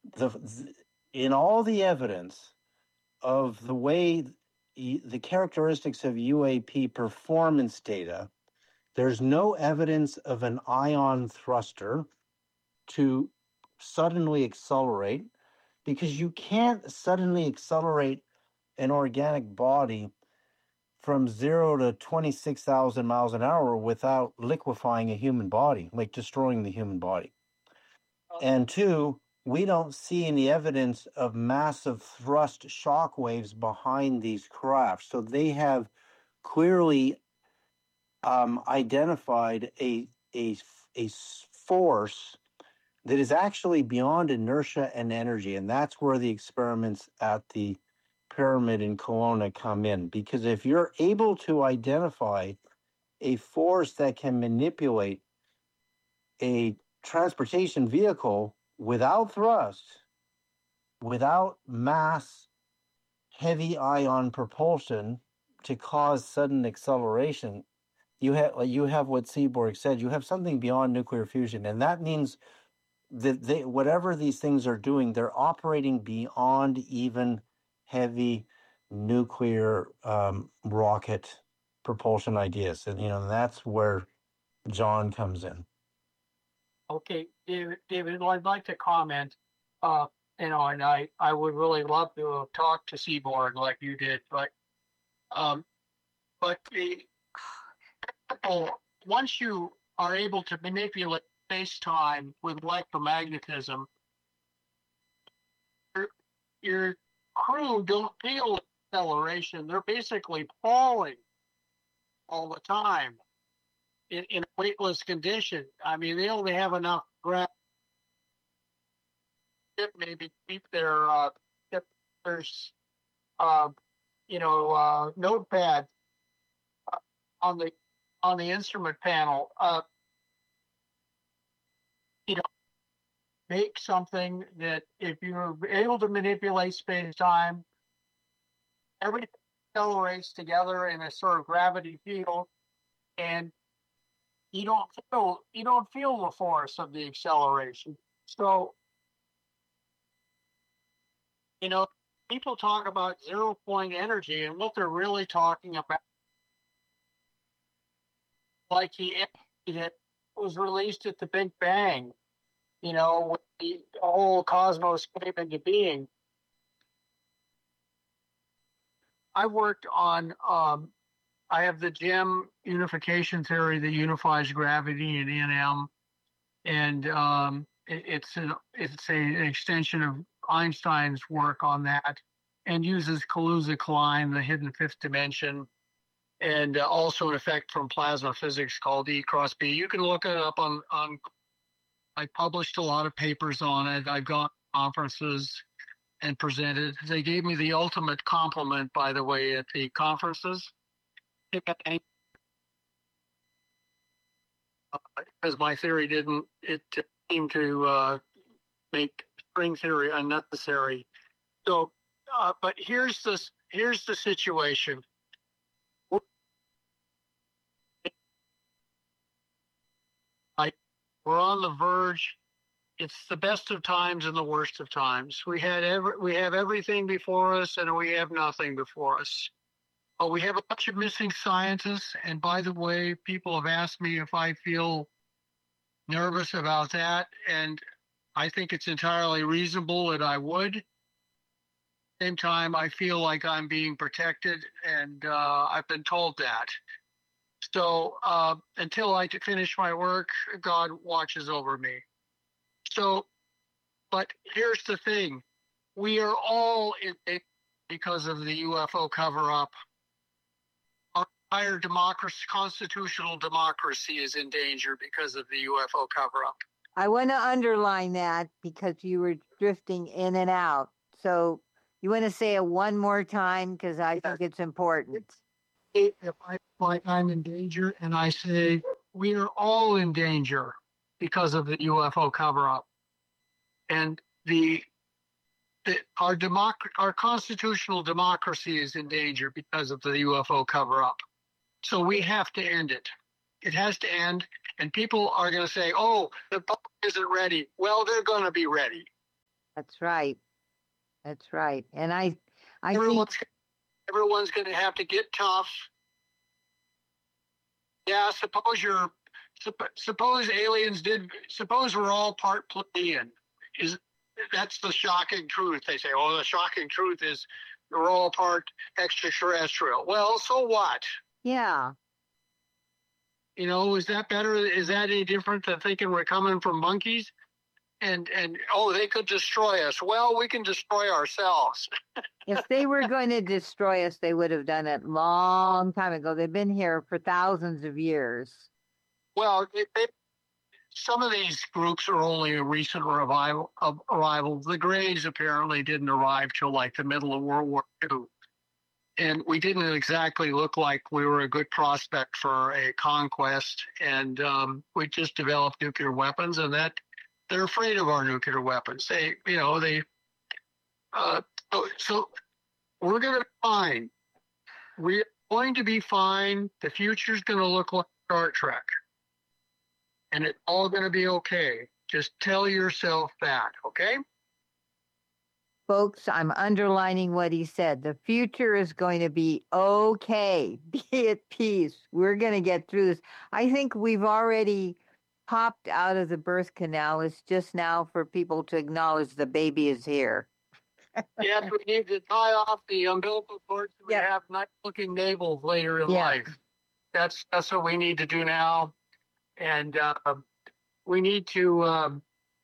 in all the evidence of the way the characteristics of UAP performance data, there's no evidence of an ion thruster to suddenly accelerate, because you can't suddenly accelerate an organic body from 0 to 26,000 miles an hour without liquefying a human body, like destroying the human body. And two, we don't see any evidence of massive thrust shock waves behind these crafts. So they have clearly identified a force that is actually beyond inertia and energy. And that's where the experiments at the pyramid in Kelowna come in. Because if you're able to identify a force that can manipulate a transportation vehicle without thrust, without mass, heavy ion propulsion to cause sudden acceleration, you have what Seaborg said, you have something beyond nuclear fusion. And that means that whatever these things are doing, they're operating beyond even heavy nuclear rocket propulsion ideas. And, that's where John comes in. Okay, David, I'd like to comment. And I would really love to talk to Seaborg like you did, but once you are able to manipulate space-time with electromagnetism, your crew don't feel acceleration. They're basically falling all the time in a weightless condition. I mean, they only have enough gravity to maybe keep their notepad on the instrument panel. Make something that if you're able to manipulate space-time, everything accelerates together in a sort of gravity field, and you don't feel the force of the acceleration. So, people talk about zero-point energy, and what they're really talking about, like the energy that was released at the Big Bang, when the whole cosmos came into being. I worked on, I have the GEM unification theory that unifies gravity and NM, and it's an extension of Einstein's work on that, and uses Kaluza-Klein, the hidden fifth dimension, and also an effect from plasma physics called E cross B. You can look it up on. I published a lot of papers on it. I've gone to conferences and presented. They gave me the ultimate compliment, by the way, at the conferences. Because my theory it seemed to make string theory unnecessary. So, but here's the situation. We're on the verge. It's the best of times and the worst of times. We have everything before us, and we have nothing before us. We have a bunch of missing scientists, and by the way, people have asked me if I feel nervous about that, and I think it's entirely reasonable that I would. At the same time, I feel like I'm being protected, and I've been told that. So until I finish my work, God watches over me. So, but here's the thing. We are all in because of the UFO cover-up. Our entire constitutional democracy is in danger because of the UFO cover-up. I want to underline that because you were drifting in and out. So you want to say it one more time because I think it's important. If I feel like I'm in danger, and I say we are all in danger because of the UFO cover-up, and our constitutional democracy is in danger because of the UFO cover-up. So we have to end it. It has to end, and people are going to say, "Oh, the public isn't ready." Well, they're going to be ready. That's right. That's right. And I think, Everyone's going to have to get tough. Yeah, suppose aliens did. Suppose we're all part Pleiadian. Is That's the shocking truth? They say, oh, the shocking truth is we're all part extraterrestrial. Well, so what? yeah. Is that better? Is that any different than thinking we're coming from monkeys? And oh, they could destroy us. Well, we can destroy ourselves. If they were going to destroy us, they would have done it long time ago. They've been here for thousands of years. Well, some of these groups are only a recent arrival. The Greys apparently didn't arrive till like the middle of World War II. And we didn't exactly look like we were a good prospect for a conquest. And we just developed nuclear weapons, and that they're afraid of our nuclear weapons. So we're going to be fine. We're going to be fine. The future's going to look like Star Trek. And it's all going to be okay. Just tell yourself that, okay? Folks, I'm underlining what he said. The future is going to be okay. Be at peace. We're going to get through this. I think we've already popped out of the birth canal. It's just now for people to acknowledge the baby is here. Yes, we need to tie off the umbilical cords. We have nice-looking navels later in life. That's what we need to do now, and we need to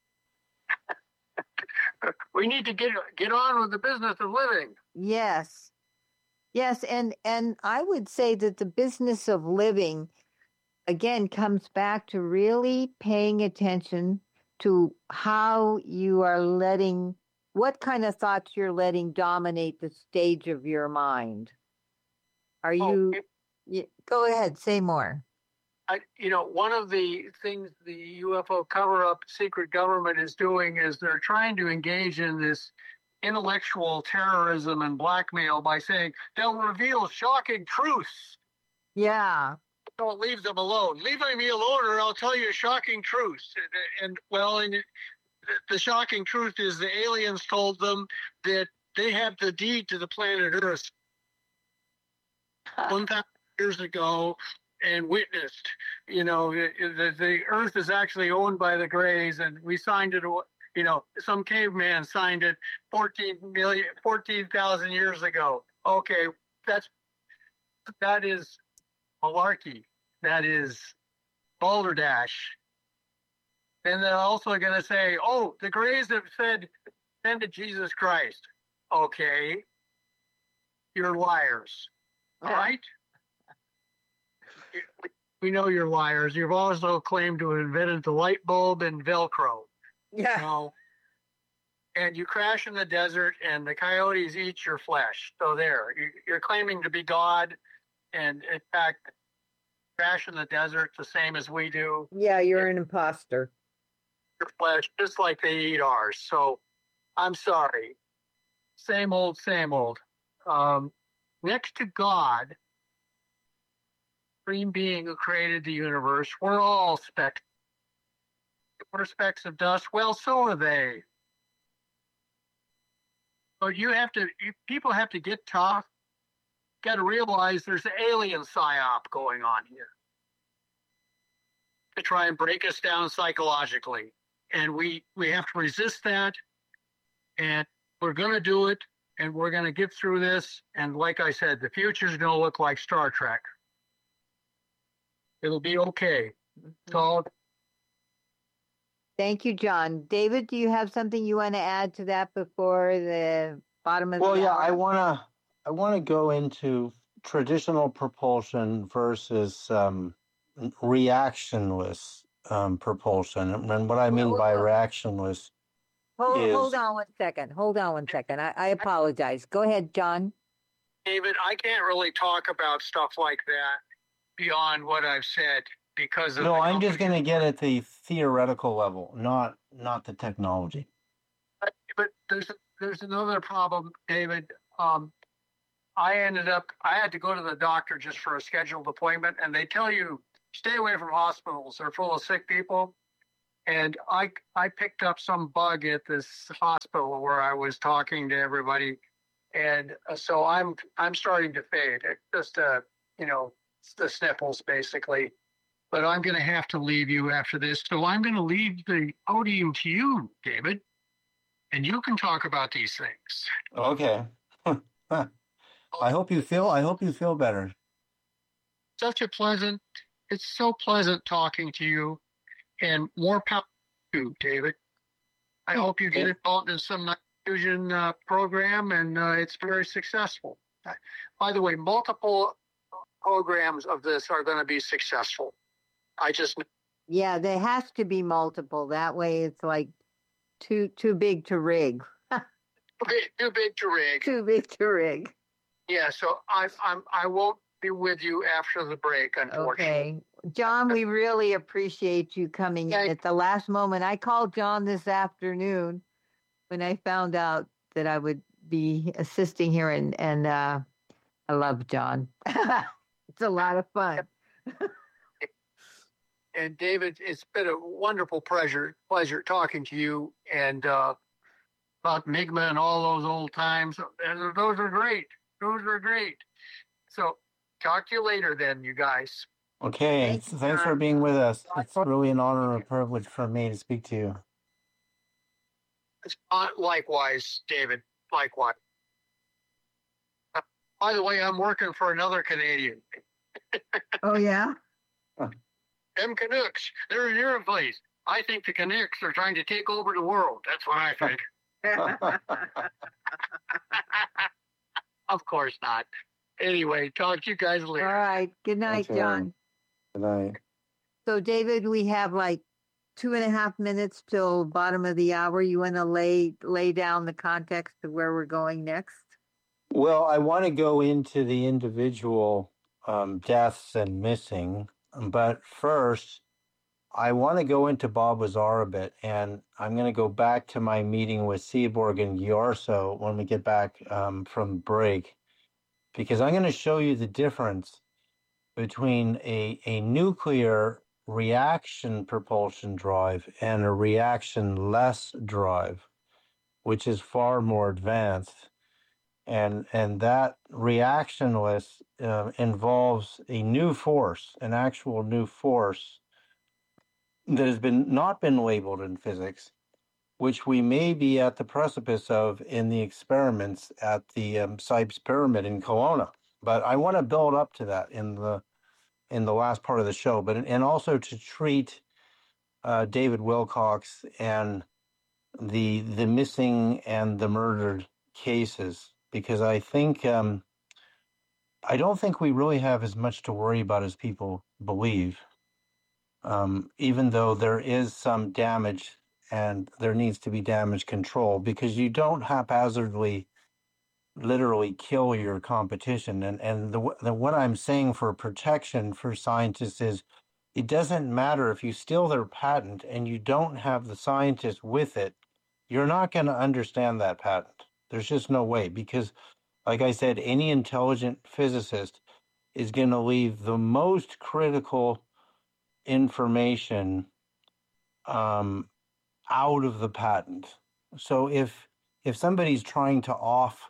get on with the business of living. Yes, and I would say that the business of living again comes back to really paying attention to how you are letting. What kind of thoughts you're letting dominate the stage of your mind? Are you? Go ahead, say more. One of the things the UFO cover-up secret government is doing is they're trying to engage in this intellectual terrorism and blackmail by saying they'll reveal shocking truths. Yeah. Don't leave them alone. Leave me alone, or I'll tell you shocking truths. And the shocking truth is the aliens told them that they have the deed to the planet Earth 1,000 years ago and witnessed. The Earth is actually owned by the Greys, and we signed it. Some caveman signed it 14,000 years ago. Okay, that is malarkey. That is balderdash. And they're also going to say, oh, the Greys have said, send to Jesus Christ. Okay. You're liars. All right? We know you're liars. You've also claimed to have invented the light bulb and Velcro. Yeah. And you crash in the desert and the coyotes eat your flesh. So there. You're claiming to be God. And in fact, crash in the desert the same as we do. Yeah, you're an imposter. Flesh just like they eat ours. So I'm sorry. Same old, same old. Next to God, supreme being who created the universe, we're all specks. We're specks of dust. Well, so are they. But people have to get tough. Got to realize there's an alien psyop going on here to try and break us down psychologically. And we have to resist that, and we're going to do it, and we're going to get through this. And like I said, the future's going to look like Star Trek. It'll be okay. It's all. Thank you, John. David, do you have something you want to add to that before the bottom of the hour? Well, yeah, I want to go into traditional propulsion versus reactionless propulsion. And what I mean by reactionless Hold on one second. I apologize. Go ahead, John. David, I can't really talk about stuff like that beyond what I've said because of I'm just going to get at the theoretical level, not the technology. But there's another problem, David. I had to go to the doctor just for a scheduled appointment, and they tell you stay away from hospitals. They're full of sick people. And I picked up some bug at this hospital where I was talking to everybody, and so I'm starting to fade. It just you know, the sniffles basically. But I'm going to have to leave you after this, so I'm going to leave the podium to you, David, and you can talk about these things. Okay. I hope you feel better. It's so pleasant talking to you, and more power to you, David. I hope you get involved in some night fusion program, and it's very successful. By the way, multiple programs of this are going to be successful. Yeah, there has to be multiple. That way, it's like too big to rig. Too big to rig. Too big to rig. Yeah, so I won't be with you after the break, unfortunately. Okay. John, we really appreciate you coming in at the last moment. I called John this afternoon when I found out that I would be assisting here, and I love John. It's a lot of fun. And David, it's been a wonderful pleasure talking to you, and about Mi'kmaq and all those old times. And those are great. So talk to you later then, you guys. Okay, thanks for being with us. It's really an honor and a privilege for me to speak to you. Likewise, David. Likewise. By the way, I'm working for another Canadian. Oh, yeah? Them Canucks, they're in your place. I think the Canucks are trying to take over the world. That's what I think. Of course not. Anyway, talk to you guys later. All right. Good night, John. Good night. So, David, we have like 2.5 minutes till bottom of the hour. You want to lay down the context of where we're going next? Well, I want to go into the individual deaths and missing, but first, I want to go into Bob Lazar a bit, and I'm going to go back to my meeting with Seaborg and Giorso when we get back from break, because I'm going to show you the difference between a nuclear reaction propulsion drive and a reaction-less drive, which is far more advanced. And that reactionless involves a new force, an actual new force that has not been labeled in physics, which we may be at the precipice of in the experiments at the Sipes Pyramid in Kelowna. But I want to build up to that in the last part of the show, and also to treat David Wilcox and the missing and the murdered cases, because I think I don't think we really have as much to worry about as people believe. Even though there is some damage and there needs to be damage control, because you don't haphazardly literally kill your competition. And what I'm saying for protection for scientists is it doesn't matter if you steal their patent and you don't have the scientist with it, you're not going to understand that patent. There's just no way, because like I said, any intelligent physicist is going to leave the most critical information out of the patent. So if somebody's trying to off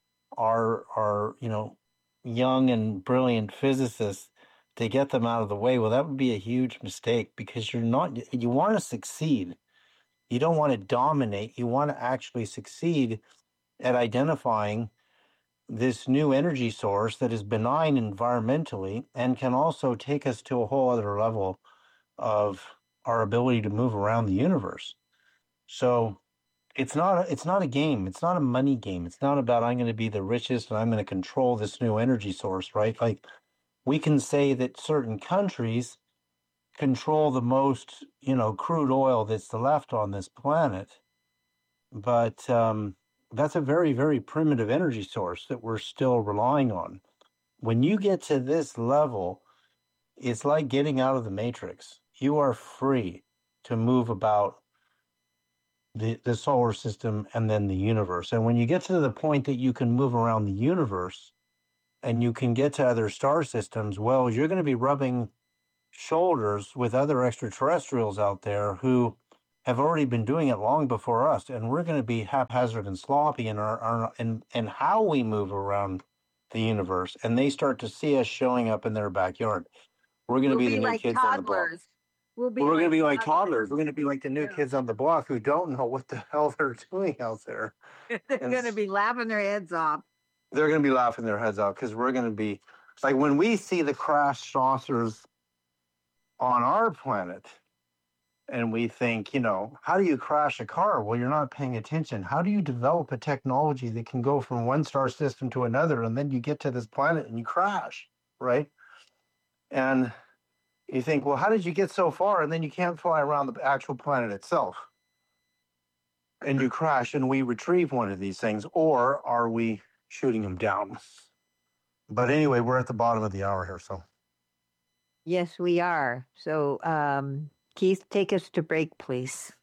our young and brilliant physicists to get them out of the way, well, that would be a huge mistake, because you want to succeed. You don't want to dominate. You want to actually succeed at identifying this new energy source that is benign environmentally and can also take us to a whole other level of our ability to move around the universe. So it's not a game. It's not a money game. It's not about I'm going to be the richest and I'm going to control this new energy source, right? Like, we can say that certain countries control the most, crude oil that's left on this planet. But that's a very, very primitive energy source that we're still relying on. When you get to this level, it's like getting out of the matrix. You are free to move about the solar system and then the universe. And when you get to the point that you can move around the universe and you can get to other star systems, well, you're going to be rubbing shoulders with other extraterrestrials out there who have already been doing it long before us, and we're going to be haphazard and sloppy in our and how we move around the universe, and they start to see us showing up in their backyard. We're going to We'll be the be new like kids on the block. toddlers. We'll be We're going to like be like toddlers. toddlers. We're going to be like the new Yeah. kids on the block who don't know what the hell they're doing out there. They're going to be laughing their heads off. They're going to be laughing their heads off because we're going to be like when we see the crashed saucers on our planet and we think, you know, how do you crash a car? Well, you're not paying attention. How do you develop a technology that can go from one star system to another and then you get to this planet and you crash, right? And you think, well, how did you get so far? And then you can't fly around the actual planet itself. And you crash and we retrieve one of these things, or are we shooting them down? But anyway, we're at the bottom of the hour here, so. Yes, we are. So, Keith, take us to break, please.